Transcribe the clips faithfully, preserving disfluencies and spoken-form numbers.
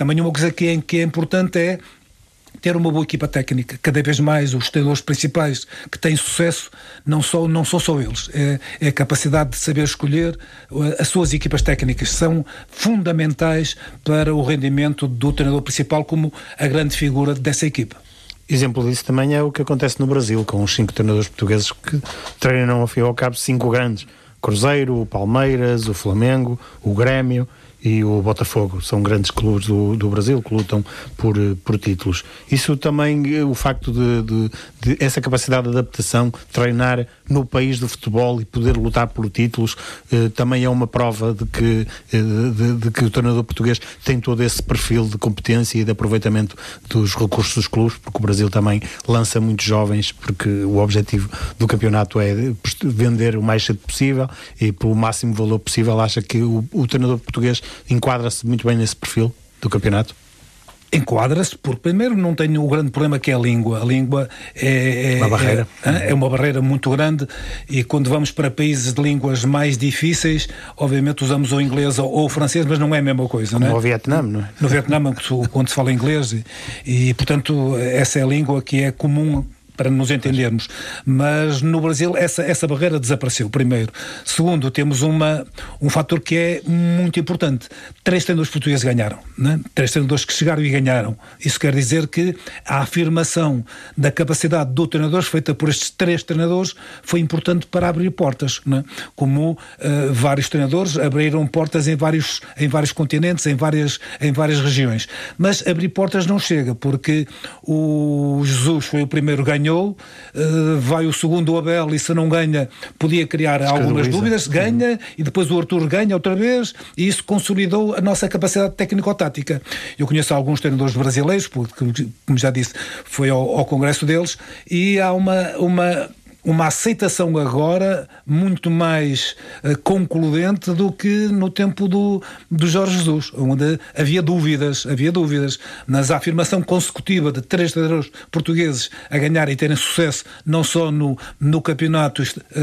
Também uma coisa que é, que é importante é ter uma boa equipa técnica. Cada vez mais os treinadores principais que têm sucesso não são, não são só eles, é, é a capacidade de saber escolher. As suas equipas técnicas são fundamentais para o rendimento do treinador principal como a grande figura dessa equipa. Exemplo disso também é o que acontece no Brasil, com os cinco treinadores portugueses que treinam ao fim e ao cabo cinco grandes: Cruzeiro, o Palmeiras, o Flamengo, o Grêmio e o Botafogo. São grandes clubes do, do Brasil que lutam por, por títulos. Isso também, o facto de, de, de essa capacidade de adaptação, treinar no país do futebol e poder lutar por títulos, eh, também é uma prova de que, eh, de, de que o treinador português tem todo esse perfil de competência e de aproveitamento dos recursos dos clubes, porque o Brasil também lança muitos jovens, porque o objetivo do campeonato é vender o mais cedo possível e pelo máximo valor possível. Acha que o, o treinador português enquadra-se muito bem nesse perfil do campeonato? Enquadra-se, porque primeiro não tem o grande problema que é a língua. A língua é, é, uma barreira. É, é uma barreira muito grande, e quando vamos para países de línguas mais difíceis, obviamente usamos o inglês ou o francês, mas não é a mesma coisa. Como não é? No Vietnã, não é? No Vietnã, quando se fala inglês, e, e portanto essa é a língua que é comum para nos entendermos, mas no Brasil essa, essa barreira desapareceu, primeiro. Segundo, temos uma, um fator que é muito importante. Três treinadores portugueses ganharam, né? Três treinadores que chegaram e ganharam. Isso quer dizer que a afirmação da capacidade do treinador feita por estes três treinadores foi importante para abrir portas, né? Como uh, vários treinadores abriram portas em vários, em vários continentes, em várias, em várias regiões. Mas abrir portas não chega, porque o Jesus foi o primeiro ganho. Ganhou, uh, vai o segundo, o Abel, e se não ganha podia criar algumas dúvidas, ganha, uhum. E depois o Arthur ganha outra vez, e isso consolidou a nossa capacidade técnico-tática. Eu conheço alguns treinadores brasileiros, porque, como já disse, foi ao, ao congresso deles, e há uma... uma uma aceitação agora muito mais uh, concludente do que no tempo do, do Jorge Jesus, onde havia dúvidas, havia dúvidas, mas a afirmação consecutiva de três treinadores portugueses a ganhar e terem sucesso não só no, no campeonato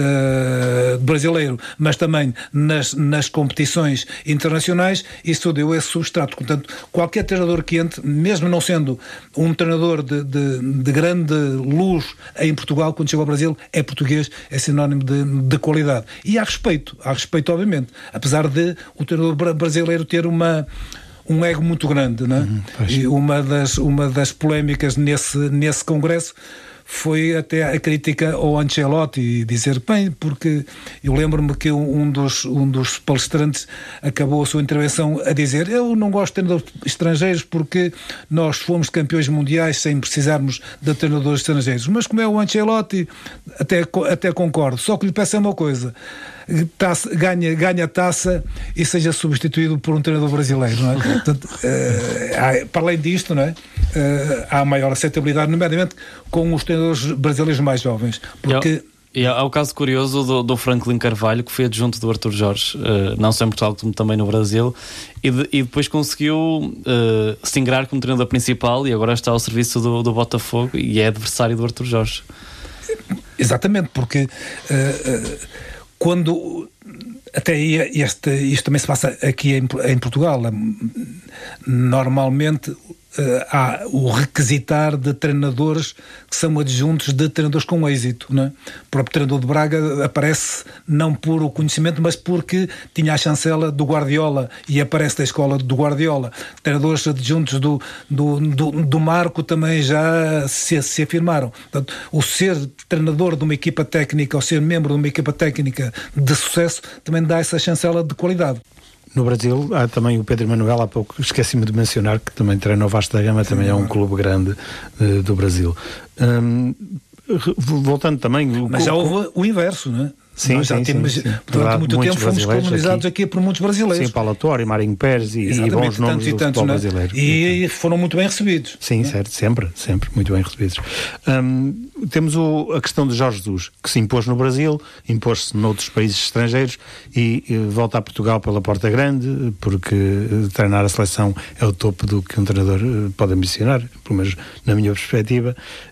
uh, brasileiro, mas também nas, nas competições internacionais, isso deu esse substrato. Portanto, qualquer treinador que entre, mesmo não sendo um treinador de, de, de grande luz em Portugal, quando chegou ao Brasil, é português, é sinónimo de, de qualidade. E há respeito, há respeito obviamente, apesar de o treinador brasileiro ter uma, um ego muito grande, não é? Uhum, e uma das, uma das polémicas nesse, nesse congresso foi até a crítica ao Ancelotti, e dizer, bem, porque eu lembro-me que um dos, um dos palestrantes acabou a sua intervenção a dizer, eu não gosto de treinadores estrangeiros porque nós fomos campeões mundiais sem precisarmos de treinadores estrangeiros, mas como é o Ancelotti, até, até concordo, só que lhe peço uma coisa, taça, ganha, ganha a taça e seja substituído por um treinador brasileiro, não é? Portanto, uh, para além disto, não é? Uh, há maior aceitabilidade, nomeadamente com os treinadores brasileiros mais jovens, porque... E há o caso curioso do, do Franklin Carvalho, que foi adjunto do Arthur Jorge, uh, não só em Portugal como também no Brasil, e, de, e depois conseguiu uh, se ingrar como treinador principal e agora está ao serviço do, do Botafogo e é adversário do Arthur Jorge. Exatamente, porque uh, uh, quando... Até este, isto também se passa aqui em, em Portugal. Normalmente Uh, há o requisitar de treinadores que são adjuntos de treinadores com êxito, não é? O próprio treinador de Braga aparece não por o conhecimento, mas porque tinha a chancela do Guardiola e aparece da escola do Guardiola. Treinadores adjuntos do, do, do, do Marco também já se, se afirmaram. Portanto, o ser treinador de uma equipa técnica ou ser membro de uma equipa técnica de sucesso também dá essa chancela de qualidade. No Brasil há também o Pedro Manuel, há pouco esqueci-me de mencionar, que também treina o Vasco da Gama, também é um clube grande uh, do Brasil. Um, voltando também... Mas já houve o inverso, não é? Sim, Nós já sim, temos, sim, sim. durante muito tempo fomos colonizados aqui. aqui por muitos brasileiros. Sim, Paulo Torre, Marinho Pérez e, e bons nomes do futebol brasileiro. E foram muito bem recebidos. Sim, certo, sempre, sempre muito bem recebidos. Hum, temos o, a questão de Jorge Jesus, que se impôs no Brasil, impôs-se noutros países estrangeiros e, e volta a Portugal pela porta grande, porque treinar a seleção é o topo do que um treinador pode ambicionar, pelo menos na minha perspectiva.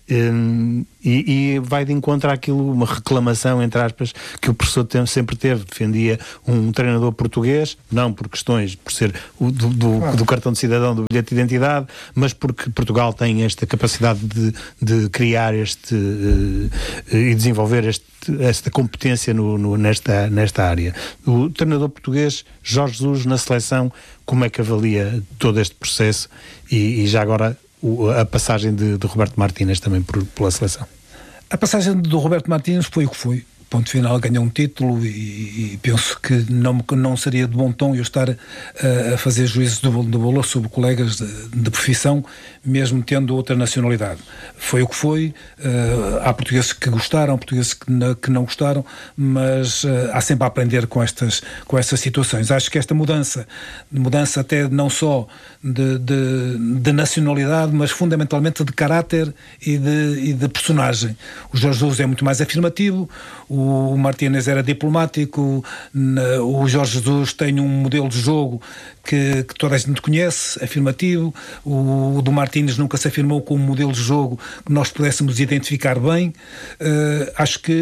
Um, e, e vai de encontro àquilo, uma reclamação, entre aspas, que o professor tem, sempre teve. Defendia um treinador português, não por questões, por ser o, do, do, do cartão de cidadão, do bilhete de identidade, mas porque Portugal tem esta capacidade de, de criar este uh, e desenvolver este, esta competência no, no, nesta, nesta área. O treinador português, Jorge Jesus, na seleção, como é que avalia todo este processo e, e já agora a passagem de, de Roberto Martínez também por, pela seleção? A passagem do Roberto Martínez foi o que foi. Ponto final, ganhou um título e, e penso que não, não seria de bom tom eu estar uh, a fazer juízos de, de valor sobre colegas de, de profissão, mesmo tendo outra nacionalidade. Foi o que foi. Uh, há portugueses que gostaram, portugueses que, na, que não gostaram, mas uh, há sempre a aprender com estas, com estas situações. Acho que esta mudança, mudança até não só de, de, de nacionalidade, mas fundamentalmente de caráter e de, e de personagem. O Jorge Jesus é muito mais afirmativo, o Martínez era diplomático, o Jorge Jesus tem um modelo de jogo que, que toda a gente conhece, afirmativo. O, o do Martínez nunca se afirmou como um modelo de jogo que nós pudéssemos identificar bem. Uh, acho que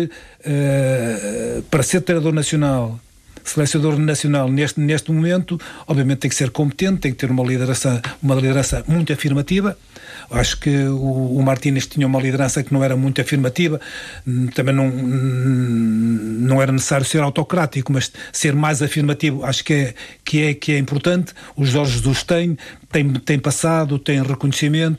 uh, para ser treinador nacional, selecionador nacional neste, neste momento, obviamente tem que ser competente, tem que ter uma liderança, uma liderança muito afirmativa. Acho que o, o Martínez tinha uma liderança que não era muito afirmativa, também não, não era necessário ser autocrático, mas ser mais afirmativo acho que é, que é, que é importante. O Jorge Jesus tem, tem, tem passado, tem reconhecimento,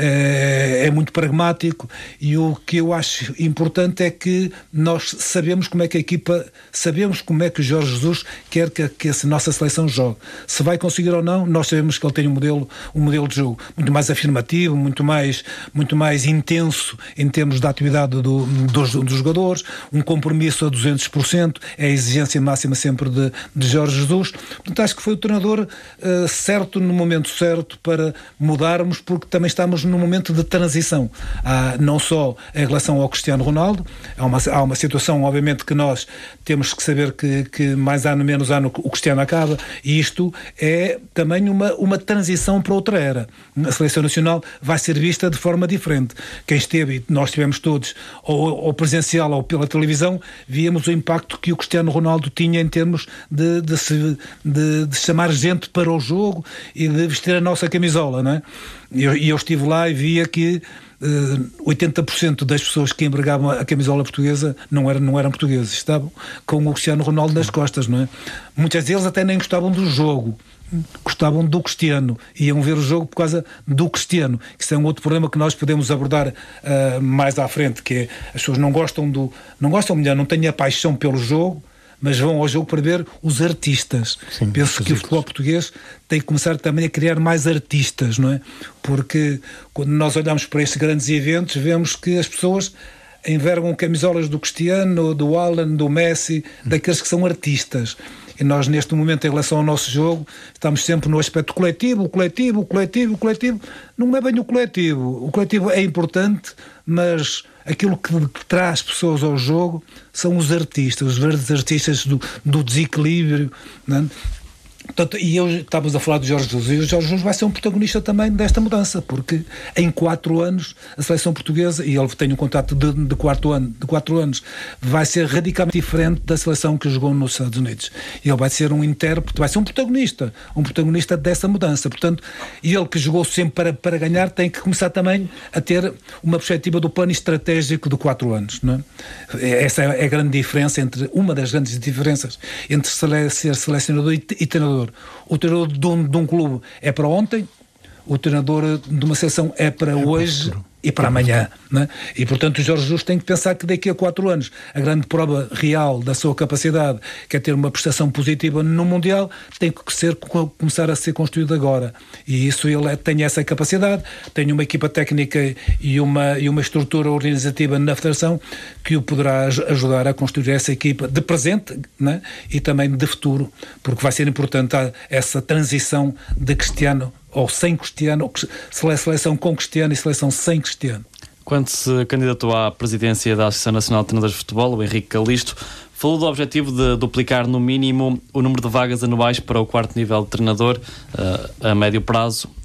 é, é muito pragmático, e o que eu acho importante é que nós sabemos como é que a equipa, sabemos como é que o Jorge Jesus quer que, que a nossa seleção jogue. Se vai conseguir ou não, nós sabemos que ele tem um modelo, um modelo de jogo muito mais afirmativo, muito mais, muito mais intenso em termos da atividade do, dos, dos jogadores, um compromisso a duzentos por cento, é a exigência máxima sempre de, de Jorge Jesus. Portanto, acho que foi o treinador uh, certo no momento certo para mudarmos, porque também estamos num momento de transição. Há, não só em relação ao Cristiano Ronaldo, há uma, há uma situação, obviamente, que nós temos que saber que, que mais ano, menos ano, o Cristiano acaba, e isto é também uma, uma transição para outra era. A seleção nacional vai ser vista de forma diferente. Quem esteve, e nós estivemos todos, ou, ou presencial ou pela televisão, víamos o impacto que o Cristiano Ronaldo tinha em termos de, de, se, de, de chamar gente para o jogo e de vestir a nossa camisola, não é? E eu, eu estive lá e via que uh, oitenta por cento das pessoas que empregavam a camisola portuguesa não eram, não eram portugueses, estavam com o Cristiano Ronaldo nas costas, não é? Muitas deles até nem gostavam do jogo, gostavam do Cristiano, iam ver o jogo por causa do Cristiano. Isso é um outro problema que nós podemos abordar uh, mais à frente, que é, as pessoas não gostam do, não gostam, melhor, não têm a paixão pelo jogo, mas vão ao jogo para ver os artistas. Sim, penso que o futebol português tem que começar também a criar mais artistas, não é? Porque quando nós olhamos para estes grandes eventos, vemos que as pessoas envergam camisolas do Cristiano, do Alan, do Messi, daqueles que são artistas. E nós, neste momento, em relação ao nosso jogo, estamos sempre no aspecto coletivo, o coletivo, o coletivo, o coletivo. Não é bem o coletivo. O coletivo é importante, mas aquilo que, que traz pessoas ao jogo são os artistas, os verdes artistas do, do desequilíbrio, não é? Portanto, e eu estávamos a falar do Jorge Jesus, e o Jorge Jesus vai ser um protagonista também desta mudança, porque em quatro anos a seleção portuguesa, e ele tem um contrato de, de, quatro ano, de quatro anos, vai ser radicalmente diferente da seleção que jogou nos Estados Unidos. E ele vai ser um intérprete, vai ser um protagonista, um protagonista dessa mudança. Portanto, ele que jogou sempre para, para ganhar, tem que começar também a ter uma perspectiva do plano estratégico de quatro anos, não é? Essa é a grande diferença, entre uma das grandes diferenças entre ser selecionador e, e treinador. O treinador de um, de um clube é para ontem, o treinador de uma seleção é para é hoje e para amanhã, não é? E portanto o Jorge Jesus tem que pensar que daqui a quatro anos a grande prova real da sua capacidade, que é ter uma prestação positiva no Mundial, tem que ser, começar a ser construído agora, e isso ele tem essa capacidade, tem uma equipa técnica e uma, e uma estrutura organizativa na Federação que o poderá ajudar a construir essa equipa de presente, não é? E também de futuro, porque vai ser importante essa transição de Cristiano ou sem Cristiano, seleção com Cristiano e seleção sem Cristiano. Quando se candidatou à presidência da Associação Nacional de Treinadores de Futebol, o Henrique Calisto falou do objetivo de duplicar no mínimo o número de vagas anuais para o quarto nível de treinador uh, a médio prazo.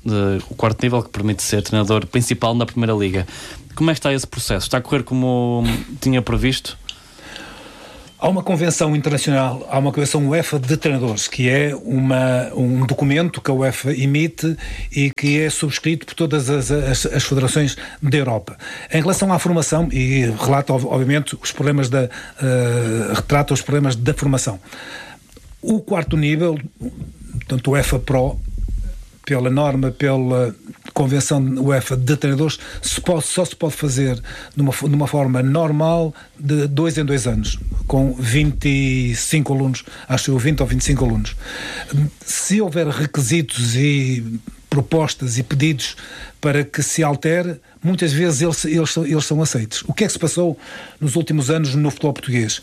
de, o quarto nível, que permite ser treinador principal na Primeira Liga. Como é que está esse processo? Está a correr como tinha previsto? Há uma convenção internacional, há uma convenção UEFA de treinadores, que é uma, um documento que a UEFA emite e que é subscrito por todas as, as, as federações da Europa. Em relação à formação, e relata obviamente os problemas da, uh, retrata os problemas da formação. O quarto nível, portanto o UEFA Pro, pela norma, pela convenção UEFA de treinadores, se pode, só se pode fazer de uma, de uma forma normal de dois em dois anos, com vinte e cinco alunos, acho eu, vinte ou vinte e cinco alunos. Se houver requisitos e propostas e pedidos para que se altere, muitas vezes eles, eles, eles são aceitos. O que é que se passou nos últimos anos no futebol português?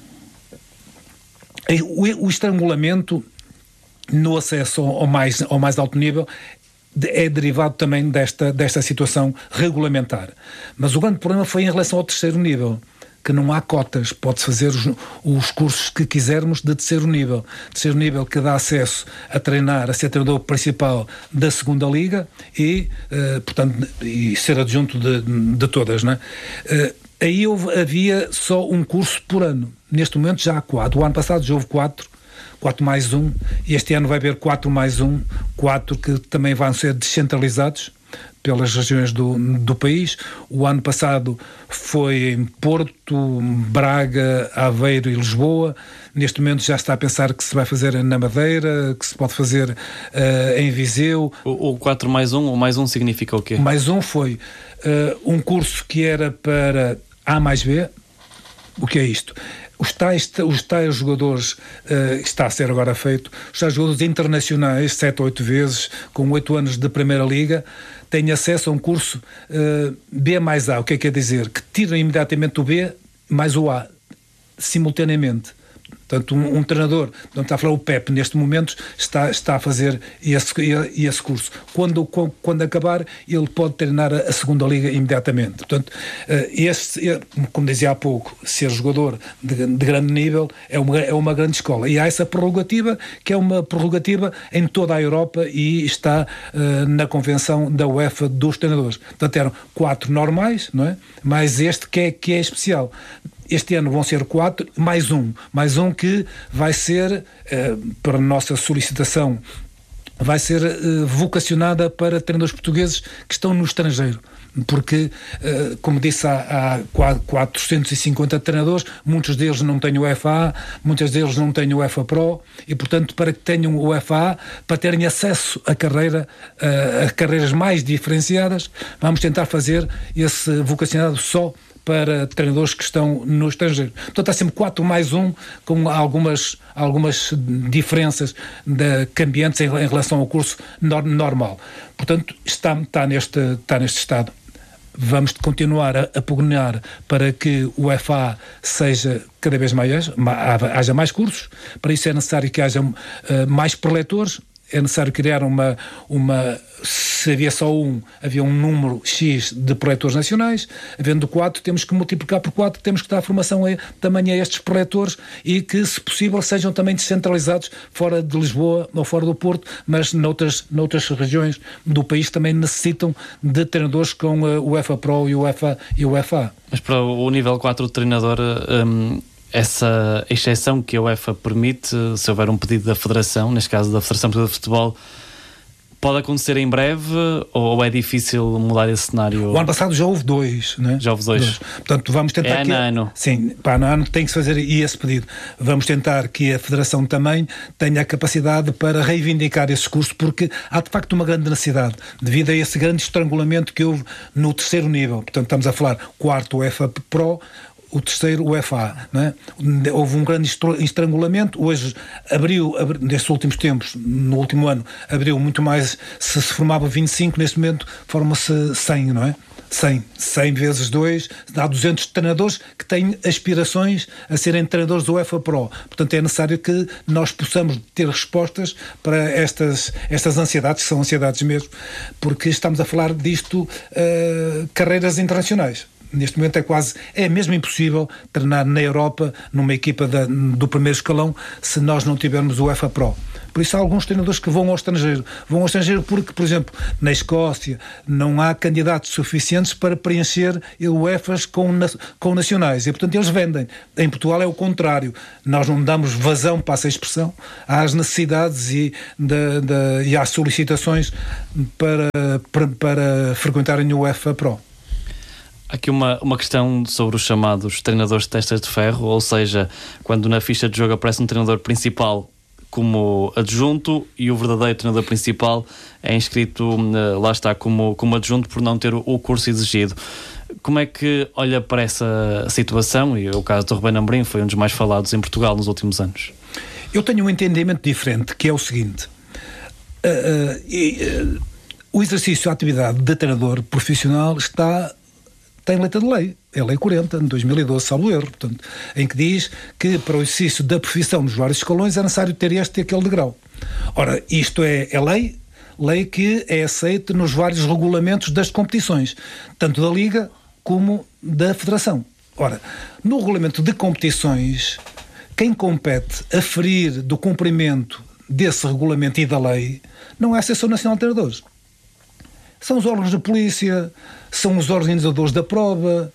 O, o estrangulamento no acesso ao mais, ao mais alto nível é derivado também desta, desta situação regulamentar. Mas o grande problema foi em relação ao terceiro nível, que não há cotas, pode-se fazer os, os cursos que quisermos de terceiro nível. Terceiro nível que dá acesso a treinar, a ser treinador principal da segunda liga e, uh, portanto, e ser adjunto de, de todas, não é? Uh, aí houve, havia só um curso por ano. Neste momento já há quatro. O ano passado já houve quatro. quatro mais um, e este ano vai haver quatro mais um, quatro que também vão ser descentralizados pelas regiões do, do país. O ano passado foi em Porto, Braga, Aveiro e Lisboa. Neste momento já está a pensar que se vai fazer na Madeira, que se pode fazer uh, em Viseu. O, o quatro mais um, ou mais um significa o quê? Mais um foi uh, um curso que era para A mais B. O que é isto? Os tais, os tais jogadores, uh, está a ser agora feito, os tais jogadores internacionais, sete ou oito vezes, com oito anos de Primeira Liga, têm acesso a um curso uh, B mais A. O que é que quer dizer? Que tiram imediatamente o B mais o A, simultaneamente. Portanto, um, um treinador, portanto, está a falar o Pepe, neste momento está, está a fazer esse, esse curso. Quando, quando acabar, ele pode treinar a, a segunda liga imediatamente. Portanto, este, como dizia há pouco, ser jogador de, de grande nível é uma, é uma grande escola. E há essa prerrogativa, que é uma prerrogativa em toda a Europa e está uh, na convenção da UEFA dos treinadores. Portanto, eram quatro normais, não é? Mais este que é, que é especial. Este ano vão ser quatro, mais um. Mais um que vai ser, eh, para a nossa solicitação, vai ser eh, vocacionada para treinadores portugueses que estão no estrangeiro. Porque, eh, como disse, há, há quatrocentos e cinquenta treinadores, muitos deles não têm o U E F A, muitos deles não têm o UEFA Pro, e, portanto, para que tenham o U E F A, para terem acesso a, carreira, a, a carreiras mais diferenciadas, vamos tentar fazer esse vocacionado só para treinadores que estão no estrangeiro. Portanto, há sempre quatro mais um, com algumas, algumas diferenças de cambiantes em, em relação ao curso no, normal. Portanto, está, está, neste, está neste estado. Vamos continuar a, a pugnar para que o U E F A seja cada vez mais, haja mais cursos. Para isso é necessário que haja uh, mais preletores. É necessário criar uma, uma... Se havia só um, havia um número X de preletores nacionais. Havendo quatro, temos que multiplicar por quatro, temos que dar formação a, também a estes preletores e que, se possível, sejam também descentralizados fora de Lisboa ou fora do Porto, mas noutras, noutras regiões do país também necessitam de treinadores com o U E F A Pro e o U E F A, e o U E F A. Mas para o nível quatro de treinador... Hum... essa exceção que a UEFA permite, se houver um pedido da Federação, neste caso da Federação Portuguesa de Futebol, pode acontecer em breve ou é difícil mudar esse cenário? O ano passado já houve dois, né? Já houve dois. dois. Portanto, vamos tentar... É ano a ano. Sim, para ano a ano tem que se fazer esse pedido. Vamos tentar que a Federação também tenha a capacidade para reivindicar esses cursos, porque há de facto uma grande necessidade, devido a esse grande estrangulamento que houve no terceiro nível. Portanto, estamos a falar quarto U E F A Pro, o terceiro U E F A, não é? Houve um grande estrangulamento. Hoje abriu, abriu, nestes últimos tempos, no último ano, abriu muito mais. Se se formava vinte e cinco, neste momento forma-se cem, não é? cem. cem vezes dois, dá duzentos treinadores que têm aspirações a serem treinadores do U E F A Pro. Portanto, é necessário que nós possamos ter respostas para estas, estas ansiedades, que são ansiedades mesmo, porque estamos a falar disto, uh, carreiras internacionais. Neste momento é quase, é mesmo impossível treinar na Europa, numa equipa da, do primeiro escalão, se nós não tivermos o UEFA Pro. Por isso há alguns treinadores que vão ao estrangeiro. Vão ao estrangeiro porque, por exemplo, na Escócia não há candidatos suficientes para preencher UEFAs com, com nacionais. E, portanto, eles vendem. Em Portugal é o contrário. Nós não damos vazão, passa a expressão, às necessidades e, de, de, e às solicitações para, para, para frequentarem o UEFA Pro. Aqui uma, uma questão sobre os chamados treinadores de testas de ferro, ou seja, quando na ficha de jogo aparece um treinador principal como adjunto e o verdadeiro treinador principal é inscrito, lá está, como, como adjunto por não ter o, o curso exigido. Como é que olha para essa situação? E o caso do Rubén Amorim foi um dos mais falados em Portugal nos últimos anos. Eu tenho um entendimento diferente, que é o seguinte. Uh, uh, uh, o exercício, a atividade de treinador profissional está... tem letra de lei, é a Lei quarenta, de dois mil e doze, salvo erro, portanto, em que diz que para o exercício da profissão nos vários escalões é necessário ter este e aquele degrau. Ora, isto é, é lei, lei que é aceita nos vários regulamentos das competições, tanto da Liga como da Federação. Ora, no regulamento de competições, quem compete aferir do cumprimento desse regulamento e da lei não é a Associação Nacional de Treinadores. São os órgãos da polícia, são os organizadores da prova,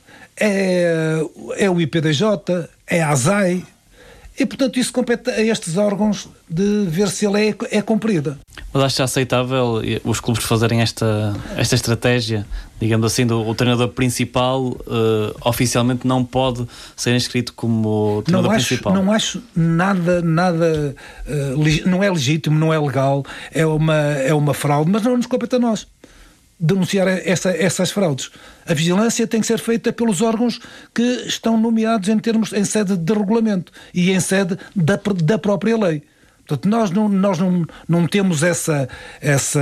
é, é o I P D J, é a ASAI, e portanto isso compete a estes órgãos de ver se a lei é, é cumprida. Mas acha aceitável os clubes fazerem esta, esta estratégia, digamos assim, do o treinador principal uh, oficialmente não pode ser inscrito como treinador não acho, principal? Não acho nada, nada uh, leg- não é legítimo, não é legal, é uma, é uma fraude, mas não nos compete a nós denunciar essa, essas fraudes. A vigilância tem que ser feita pelos órgãos que estão nomeados em termos, em sede de regulamento e em sede da, da própria lei. Portanto, nós não, nós não, não temos essa, essa,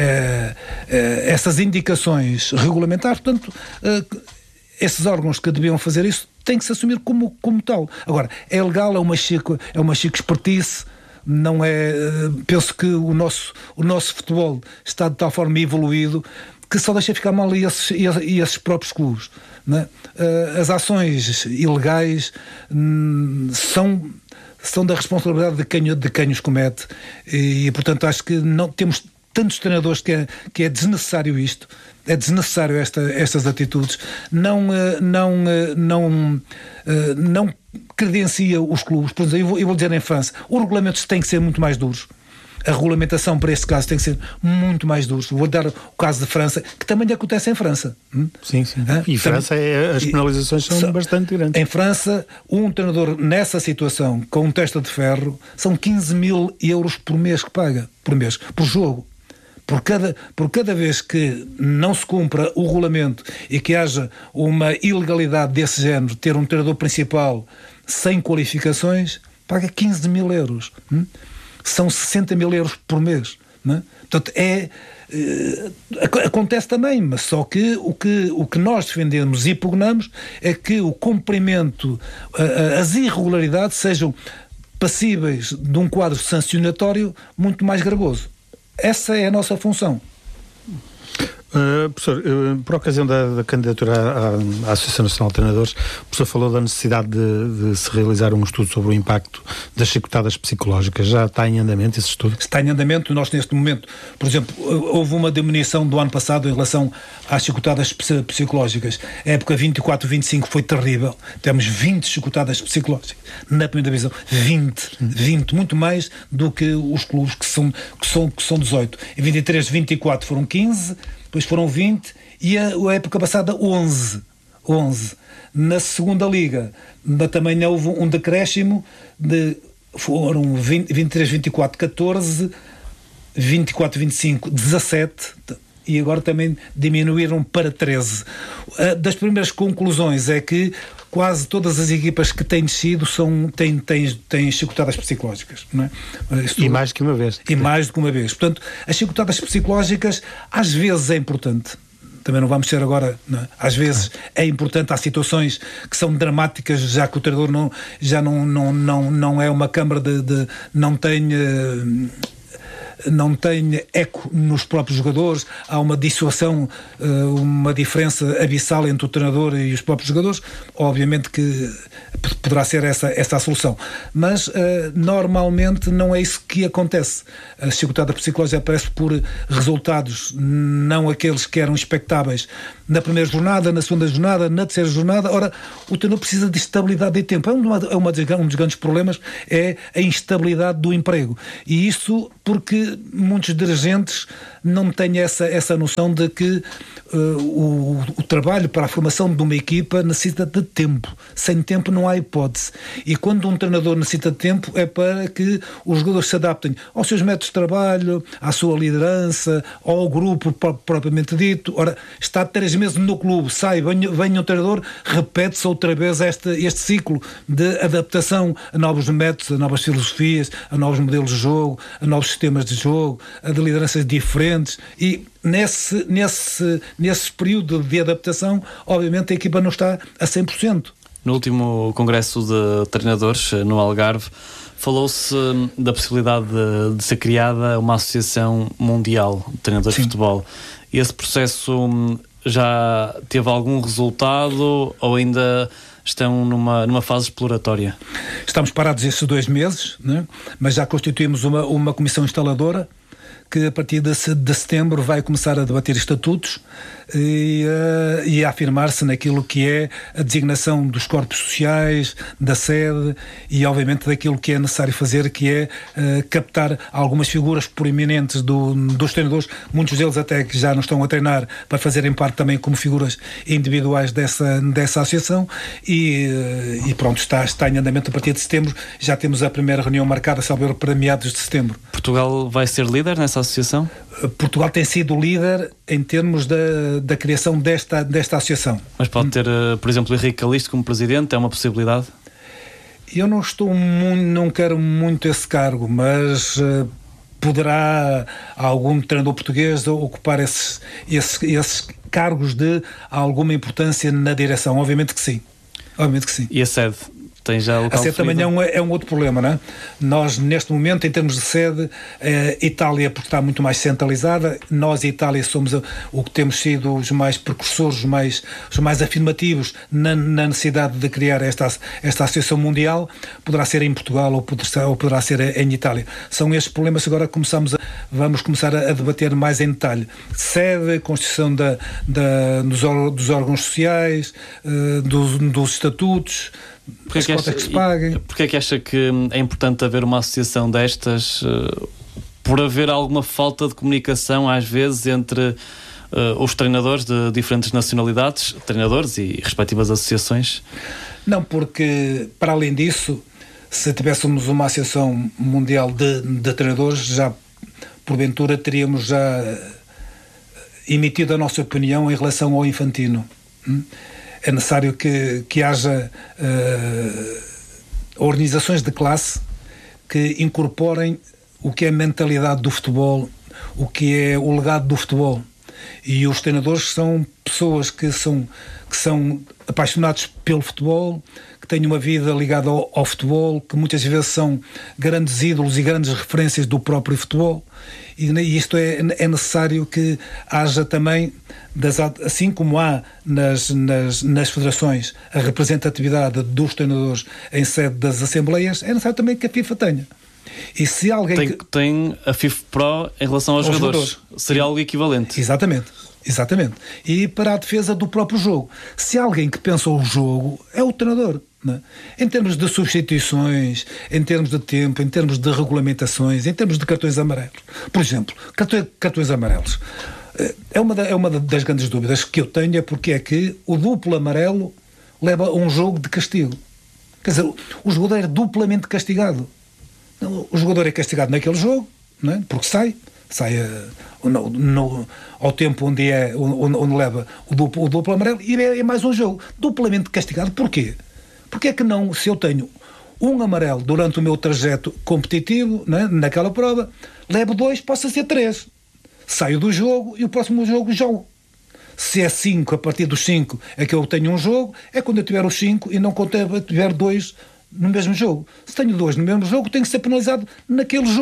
é, é, essas indicações regulamentares, portanto, é, esses órgãos que deviam fazer isso têm que se assumir como, como tal. Agora, é legal, é uma chico, é uma chico espertice. Não é, penso que o nosso, o nosso futebol está de tal forma evoluído que só deixa ficar mal esses, esses próprios clubes, não é? As ações ilegais hum, são, são da responsabilidade de quem, de quem os comete e, portanto, acho que não temos tantos treinadores que é, que é desnecessário isto, é desnecessário esta, estas atitudes, não, não, não, não credencia os clubes. Por exemplo, eu vou, eu vou dizer em França, os regulamentos têm que ser muito mais duros. A regulamentação para este caso tem que ser muito mais dura. Vou dar o caso de França, que também acontece em França. Sim, sim. Hã? E França, é, as penalizações são so, bastante grandes. Em França, um treinador nessa situação, com um testa de ferro, são quinze mil euros por mês que paga, por mês, por jogo. Por cada, por cada vez que não se cumpra o regulamento e que haja uma ilegalidade desse género, ter um treinador principal sem qualificações, paga quinze mil euros. Hum? São sessenta mil euros por mês. Não é? Portanto, é, é, acontece também, mas só que o, que o que nós defendemos e pugnamos é que o cumprimento, as irregularidades sejam passíveis de um quadro sancionatório muito mais gravoso. Essa é a nossa função. Uh, professor, uh, por ocasião da, da candidatura à, à Associação Nacional de Treinadores, o professor falou da necessidade de, de se realizar um estudo sobre o impacto das chicotadas psicológicas. Já está em andamento esse estudo? Está em andamento. Nós, neste momento, por exemplo, houve uma diminuição do ano passado em relação às chicotadas psicológicas. A época vinte e quatro vinte e cinco foi terrível. Temos vinte chicotadas psicológicas na primeira divisão. vinte. vinte. Muito mais do que os clubes que são, que são, que são dezoito. Em vinte e três, vinte e quatro foram quinze. Depois foram vinte e a, a época passada onze. onze. Na segunda liga também houve um decréscimo de foram vinte, vinte e três, vinte e quatro, catorze, vinte e quatro, vinte e cinco, dezassete e agora também diminuíram para treze. Das primeiras conclusões é que quase todas as equipas que têm descido são, têm, têm, têm chicotadas psicológicas. Não é? Isto, e mais do que uma vez. E mais do que uma vez. Portanto, as chicotadas psicológicas às vezes é importante. Também não vamos ser agora... Não é? Às vezes é importante, há situações que são dramáticas, já que o treinador não, já não, não, não, não é uma câmara de... de não tem... Uh, não tem eco nos próprios jogadores, há uma dissuasão, uma diferença abissal entre o treinador e os próprios jogadores, obviamente que poderá ser essa, essa a solução. Mas normalmente não é isso que acontece. A chicotada psicológica aparece por resultados, não aqueles que eram expectáveis na primeira jornada, na segunda jornada, na terceira jornada. Ora, o treinador precisa de estabilidade de tempo. É uma, é uma, um dos grandes problemas, é a instabilidade do emprego. E isso porque muitos dirigentes não têm essa, essa noção de que uh, o, o trabalho para a formação de uma equipa necessita de tempo. Sem tempo não há hipótese. E quando um treinador necessita de tempo é para que os jogadores se adaptem aos seus métodos de trabalho, à sua liderança, ao grupo propriamente dito. Ora, está três meses no clube, sai, vem, vem um treinador, repete-se outra vez este, este ciclo de adaptação a novos métodos, a novas filosofias, a novos modelos de jogo, a novos sistemas de jogo, a de lideranças diferentes. E nesse, nesse, nesse período de adaptação, obviamente a equipa não está a cem por cento. No último congresso de treinadores, no Algarve, falou-se da possibilidade de, de ser criada uma associação mundial de treinadores Sim. de futebol. Esse processo já teve algum resultado ou ainda estão numa, numa fase exploratória? Estamos parados estes dois meses, né? Mas já constituímos uma, uma comissão instaladora que a partir de, de setembro vai começar a debater estatutos e, uh, e a afirmar-se naquilo que é a designação dos corpos sociais, da sede e obviamente daquilo que é necessário fazer, que é uh, captar algumas figuras proeminentes do, dos treinadores, muitos deles até que já não estão a treinar, para fazerem parte também como figuras individuais dessa, dessa associação e, uh, e pronto, está, está em andamento a partir de setembro. Já temos a primeira reunião marcada, salvo para meados de setembro. Portugal vai ser líder nessa associação? Portugal tem sido líder em termos da, da criação desta, desta associação. Mas pode ter, por exemplo, Henrique Calixto como presidente, é uma possibilidade? Eu não estou muito, não quero muito esse cargo, mas uh, poderá algum treinador português ocupar esses, esses, esses cargos de alguma importância na direção? Obviamente que sim. Obviamente que sim. E a sede? Tem já local a sede também é um, é um outro problema, não é? Nós, neste momento, em termos de sede, eh, Itália, porque está muito mais centralizada, nós, Itália, somos o, o que temos sido os mais precursores, os mais, os mais afirmativos na, na necessidade de criar esta, esta associação mundial. Poderá ser em Portugal ou poderá, ou poderá ser em Itália. São estes problemas que agora começamos a, vamos começar a, a debater mais em detalhe. Sede, constituição da, da, dos, dos órgãos sociais, eh, dos, dos estatutos. Porque é, que acha, que porque é que acha que é importante haver uma associação destas, uh, por haver alguma falta de comunicação às vezes entre uh, os treinadores de diferentes nacionalidades, treinadores e respectivas associações? Não, porque para além disso, se tivéssemos uma associação mundial de, de treinadores, já porventura teríamos já emitido a nossa opinião em relação ao Infantino. Hum? É necessário que, que haja uh, organizações de classe que incorporem o que é a mentalidade do futebol, o que é o legado do futebol. E os treinadores são pessoas que são, que são apaixonados pelo futebol, que têm uma vida ligada ao, ao futebol, que muitas vezes são grandes ídolos e grandes referências do próprio futebol. E, e isto é, é necessário que haja também, das, assim como há nas, nas, nas federações a representatividade dos treinadores em sede das assembleias, é necessário também que a FIFA tenha. E se alguém tem, que... tem a FIFA Pro em relação aos, aos jogadores. jogadores. Seria algo equivalente. Exatamente. Exatamente. E para a defesa do próprio jogo. Se há alguém que pensa o jogo, é o treinador. Não é? Em termos de substituições, em termos de tempo, em termos de regulamentações, em termos de cartões amarelos. Por exemplo, cartões, cartões amarelos. É uma, da, é uma das grandes dúvidas que eu tenho, é porque é que o duplo amarelo leva a um jogo de castigo. Quer dizer, o jogador é duplamente castigado. O jogador é castigado naquele jogo, não é? Porque sai, sai uh, no, no, ao tempo onde, é, onde, onde leva o duplo, o duplo amarelo, e é, é mais um jogo duplamente castigado. Porquê? Porque é que não, se eu tenho um amarelo durante o meu trajeto competitivo, não é? Naquela prova, levo dois, posso ser três. Saio do jogo e o próximo jogo jogo. Se é cinco, a partir dos cinco é que eu tenho um jogo, é quando eu tiver os cinco e não quando eu tiver dois no mesmo jogo. Se tenho dois no mesmo jogo, tenho que ser penalizado naquele jogo.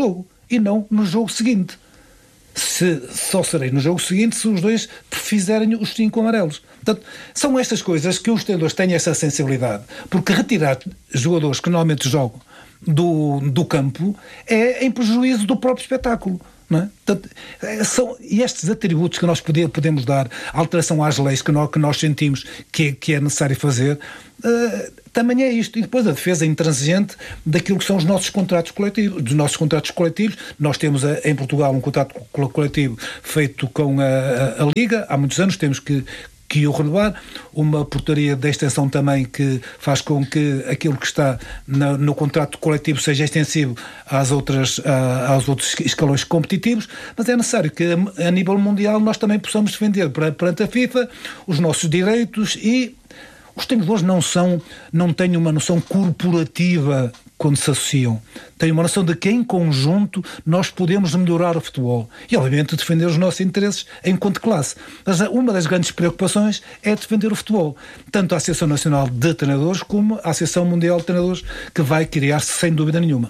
e não no jogo seguinte. Se, só serei no jogo seguinte se os dois fizerem os cinco amarelos. Portanto, são estas coisas que os treinadores têm essa sensibilidade, porque retirar jogadores que normalmente jogam do, do campo é em prejuízo do próprio espetáculo. Não é? Portanto, são estes atributos que nós poder, podemos dar, a alteração às leis que nós, que nós sentimos que, que é necessário fazer, uh, também é isto. E depois a defesa intransigente daquilo que são os nossos contratos coletivos. Dos nossos contratos coletivos, nós temos a, em Portugal um contrato coletivo feito com a, a, a Liga, há muitos anos temos que que o renovar, uma portaria da extensão também que faz com que aquilo que está no, no contrato coletivo seja extensivo às outras, a, aos outros escalões competitivos, mas é necessário que a, a nível mundial nós também possamos defender perante a FIFA os nossos direitos, e os treinadores não são, não têm uma noção corporativa quando se associam. Têm uma noção de que em conjunto nós podemos melhorar o futebol e obviamente defender os nossos interesses enquanto classe. Mas uma das grandes preocupações é defender o futebol, tanto a Associação Nacional de Treinadores como a Associação Mundial de Treinadores, que vai criar-se sem dúvida nenhuma.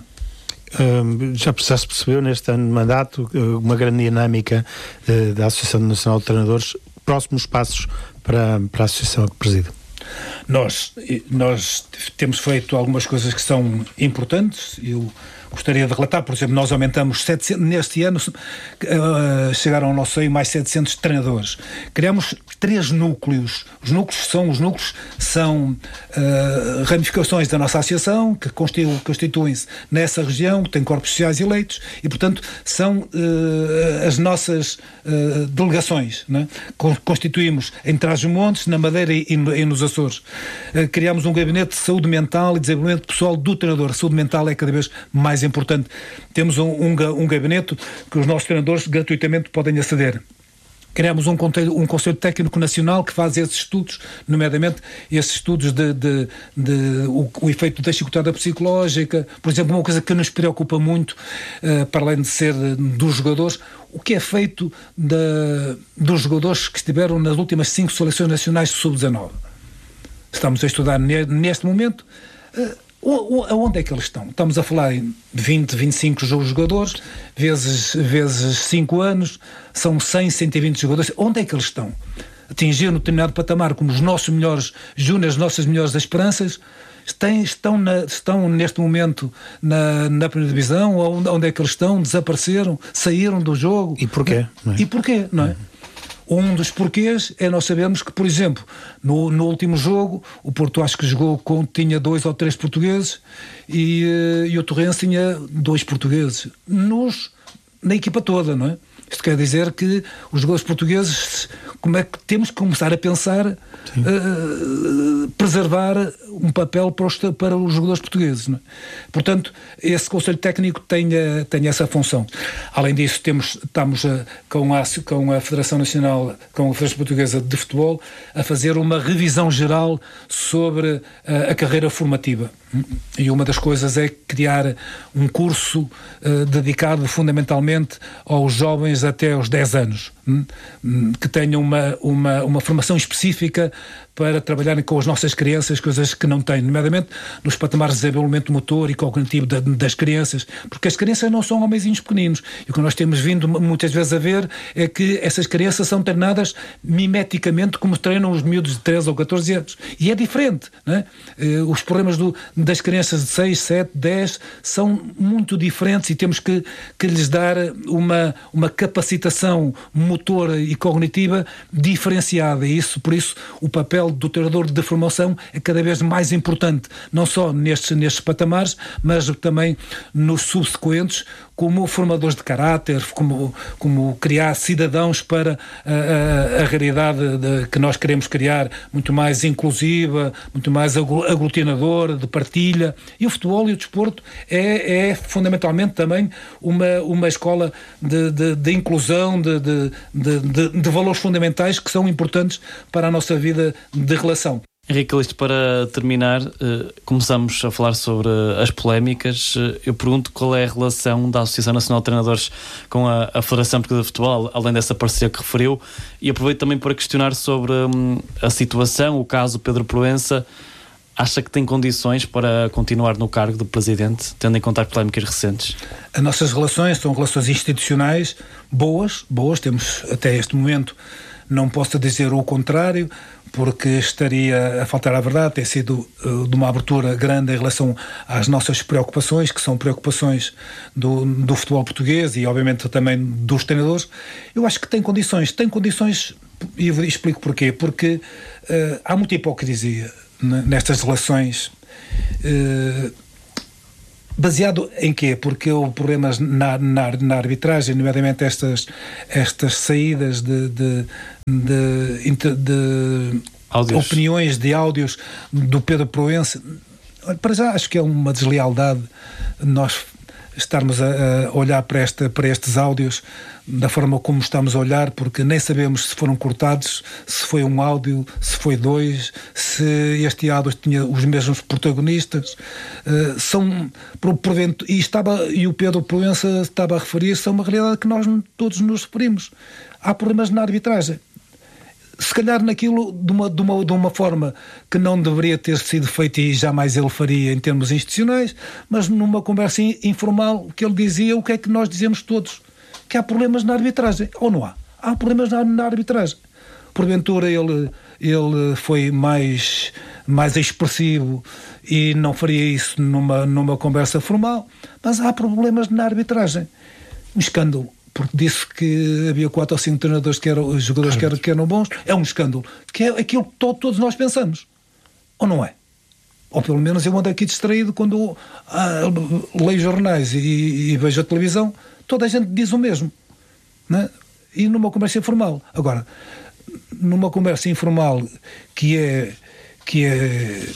Um, já, já se percebeu neste ano de mandato uma grande dinâmica uh, da Associação Nacional de Treinadores. Próximos passos para, para a associação que preside? Nós, nós temos feito algumas coisas que são importantes. Eu gostaria de relatar, por exemplo, nós aumentamos setecentos, neste ano uh, chegaram ao nosso seio mais setecentos treinadores. Criamos três núcleos. Os núcleos são, os núcleos são uh, ramificações da nossa associação, que constituem, constituem-se nessa região, que tem corpos sociais eleitos, e portanto são uh, as nossas uh, delegações, não é? Constituímos em Trás-os-Montes, na Madeira e, e nos Açores. Uh, criamos um gabinete de saúde mental e desenvolvimento pessoal do treinador. A saúde mental é cada vez mais importante. Temos um, um, um gabinete que os nossos treinadores gratuitamente podem aceder. Criamos um conselho, um conselho técnico nacional que faz esses estudos, nomeadamente esses estudos de, de, de o, o efeito da chicotada psicológica. Por exemplo, uma coisa que nos preocupa muito, uh, para além de ser dos jogadores, o que é feito de, dos jogadores que estiveram nas últimas cinco seleções nacionais de sub dezanove. Estamos a estudar neste momento uh, onde é que eles estão. Estamos a falar em vinte, vinte e cinco jogadores, vezes, vezes cinco anos, são cem, cento e vinte jogadores. Onde é que eles estão? Atingiram um determinado patamar como os nossos melhores júniores, as nossas melhores esperanças, estão, estão, na, estão neste momento na, na primeira divisão, onde, onde é que eles estão? Desapareceram, saíram do jogo. E porquê? Não é? E porquê, não é? Uhum. Um dos porquês é nós sabermos que, por exemplo, no, no último jogo, o Porto acho que jogou com, tinha dois ou três portugueses e, e o Torrense tinha dois portugueses nos, na equipa toda, não é? Isto quer dizer que os jogadores portugueses, como é que temos que começar a pensar, uh, preservar um papel para os, para os jogadores portugueses, não é? Portanto, esse Conselho Técnico tem, tem essa função. Além disso, temos, estamos a, com, a, com a Federação Nacional, com a Federação Portuguesa de Futebol, a fazer uma revisão geral sobre a, a carreira formativa. E uma das coisas é criar um curso uh, dedicado fundamentalmente aos jovens até aos dez anos, hum, que tenham uma, uma, uma formação específica para trabalharem com as nossas crianças, coisas que não têm, nomeadamente nos patamares de desenvolvimento motor e cognitivo da, das crianças, porque as crianças não são homenzinhos pequeninos, e o que nós temos vindo muitas vezes a ver é que essas crianças são treinadas mimeticamente como treinam os miúdos de treze ou catorze anos, e é diferente, não é? Os problemas do, das crianças de seis, sete, dez são muito diferentes, e temos que, que lhes dar uma, uma capacitação motora e cognitiva diferenciada, e isso, por isso, o papel do treinador de formação é cada vez mais importante, não só nestes, nestes patamares, mas também nos subsequentes, como formadores de caráter, como, como criar cidadãos para a, a, a realidade de, que nós queremos criar, muito mais inclusiva, muito mais aglutinadora, de partilha. E o futebol e o desporto é, é fundamentalmente também uma, uma escola de, de, de inclusão, de, de, de, de valores fundamentais que são importantes para a nossa vida de relação. Henrique, isto para terminar, eh, começamos a falar sobre as polémicas. Eu pergunto qual é a relação da Associação Nacional de Treinadores com a, a Federação Portuguesa de Futebol, além dessa parceria que referiu, e aproveito também para questionar sobre hum, a situação, o caso Pedro Proença. acha que tem condições para continuar no cargo de presidente, tendo em conta as polémicas recentes? As nossas relações são relações institucionais boas, boas, temos até este momento, não posso dizer o contrário, porque estaria a faltar à verdade, tem sido uh, de uma abertura grande em relação às nossas preocupações, que são preocupações do, do futebol português e obviamente também dos treinadores. Eu acho que tem condições, tem condições, e eu explico porquê, porque uh, há muita hipocrisia nestas relações, uh, baseado em quê? Porque houve problemas na, na, na arbitragem, nomeadamente estas, estas saídas de, de, de, de, de opiniões, de áudios do Pedro Proença. Para já acho que é uma deslealdade nós estarmos a, a olhar para, esta, para estes áudios da forma como estamos a olhar, porque nem sabemos se foram cortados, se foi um áudio, se foi dois, se este áudio tinha os mesmos protagonistas. Uh, são, por, por dentro, e, estava, e o Pedro Proença estava a referir-se a uma realidade que nós todos nos referimos. Há problemas na arbitragem. Se calhar naquilo de uma, de, uma, de uma forma que não deveria ter sido feita e jamais ele faria em termos institucionais, mas numa conversa informal que ele dizia o que é que nós dizemos todos, que há problemas na arbitragem, ou não há? Há problemas na, na arbitragem. Porventura ele, ele foi mais, mais expressivo e não faria isso numa, numa conversa formal, mas há problemas na arbitragem. Um escândalo, porque disse que havia quatro ou cinco treinadores que eram jogadores que eram, que eram bons, é um escândalo, que é aquilo que to, todos nós pensamos, ou não é? Ou pelo menos eu ando aqui distraído quando ah, leio jornais e, e vejo a televisão, toda a gente diz o mesmo, né? E numa conversa informal. Agora, numa conversa informal que é que é,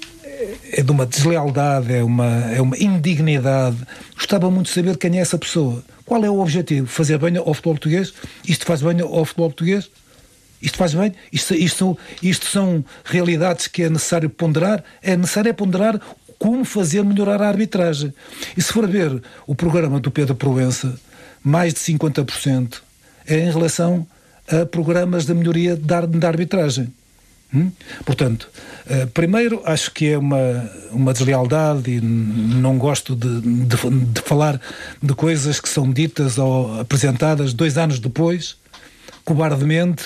é de uma deslealdade, é uma, é uma indignidade, gostava muito de saber quem é essa pessoa. Qual é o objetivo? Fazer bem ao futebol português? Isto faz bem ao futebol português? Isto faz bem? Isto, isto, isto são realidades que é necessário ponderar? É necessário ponderar como fazer melhorar a arbitragem. E se for ver o programa do Pedro Proença, mais de cinquenta por cento é em relação a programas de melhoria da, da arbitragem. Hum? Portanto, uh, primeiro acho que é uma, uma deslealdade e não gosto de, de, de falar de coisas que são ditas ou apresentadas dois anos depois, cobardemente,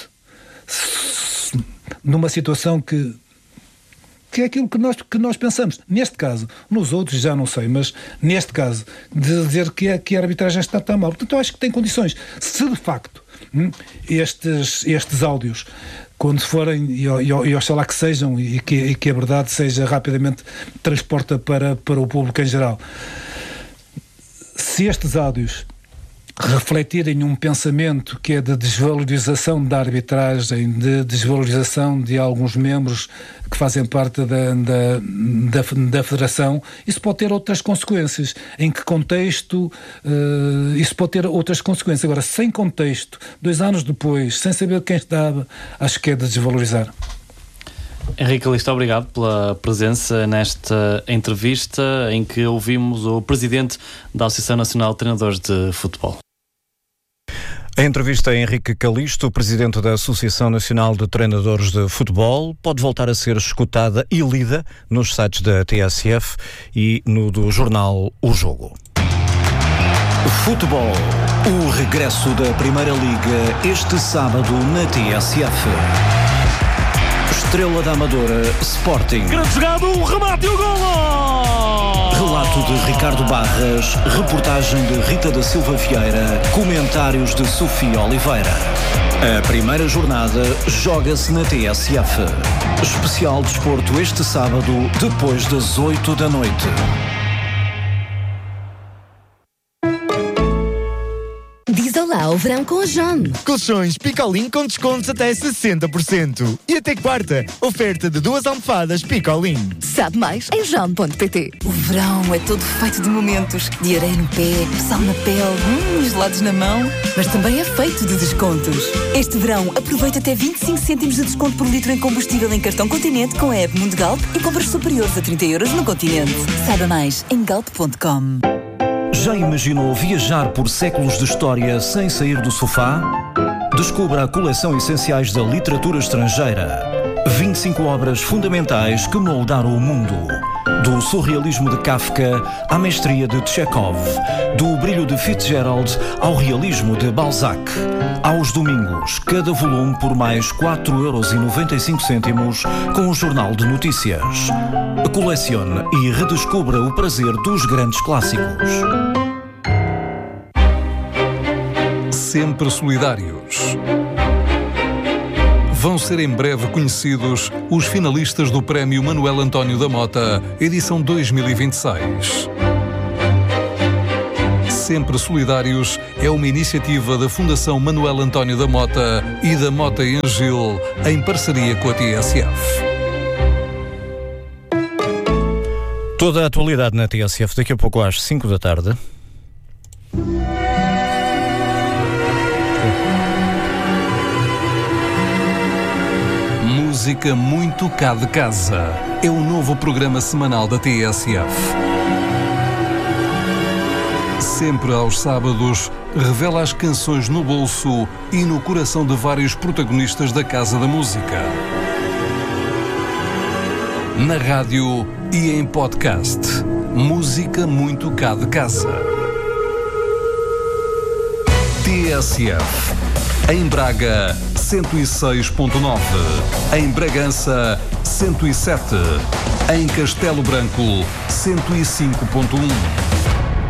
s- numa situação que que é aquilo que nós, que nós pensamos. Neste caso, nos outros já não sei, mas neste caso, de dizer que a, que a arbitragem está tão mal. Portanto, eu acho que tem condições. Se de facto hum, estes, estes áudios, quando forem, e, e, e oxalá que sejam, e que, e que a verdade seja rapidamente transporta para, para o público em geral, se estes áudios refletirem um pensamento que é de desvalorização da arbitragem, de desvalorização de alguns membros que fazem parte da, da, da, da Federação, isso pode ter outras consequências. Em que contexto? Uh, isso pode ter outras consequências. Agora, sem contexto, dois anos depois, sem saber quem estava, acho que é de desvalorizar. Henrique Calixto, obrigado pela presença nesta entrevista em que ouvimos o presidente da Associação Nacional de Treinadores de Futebol. A entrevista a Henrique Calixto, presidente da Associação Nacional de Treinadores de Futebol, pode voltar a ser escutada e lida nos sites da T S F e no do jornal O Jogo. Futebol. O regresso da Primeira Liga este sábado na T S F. Estrela da Amadora, Sporting. Grande jogada, o remate e o golo! Relato de Ricardo Barras, reportagem de Rita da Silva Vieira, comentários de Sofia Oliveira. A primeira jornada joga-se na T S F. Especial desporto este sábado, depois das oito da noite. Diz olá ao verão com a John. Colchões Picolin com descontos até sessenta por cento. E até quarta, oferta de duas almofadas Picolin. Sabe mais em john ponto pt. O verão é todo feito de momentos. De areia no pé, sal na pele, hum, gelados na mão. Mas também é feito de descontos. Este verão, aproveita até vinte e cinco cêntimos de desconto por litro em combustível em cartão Continente com a app Mundo Galp e compras superiores a trinta euros no Continente. Saiba mais em galp ponto com. Já imaginou viajar por séculos de história sem sair do sofá? Descubra a coleção Essenciais da Literatura Estrangeira. vinte e cinco obras fundamentais que moldaram o mundo. Do surrealismo de Kafka à mestria de Chekhov, do brilho de Fitzgerald ao realismo de Balzac. Aos domingos, cada volume por mais quatro euros e noventa e cinco cêntimos com o Jornal de Notícias. Colecione e redescubra o prazer dos grandes clássicos. Sempre solidários. Vão ser em breve conhecidos os finalistas do Prémio Manuel António da Mota, edição dois mil e vinte e seis. Sempre Solidários é uma iniciativa da Fundação Manuel António da Mota e da Mota e Angil, em parceria com a T S F. Toda a atualidade na T S F daqui a pouco às cinco da tarde. Música muito cá de casa. É o novo programa semanal da T S F. Sempre aos sábados, revela as canções no bolso e no coração de vários protagonistas da Casa da Música. Na rádio e em podcast. Música muito cá de casa. T S F. Em Braga, cento e seis ponto nove. Em Bragança, cento e sete. Em Castelo Branco, cento e cinco ponto um.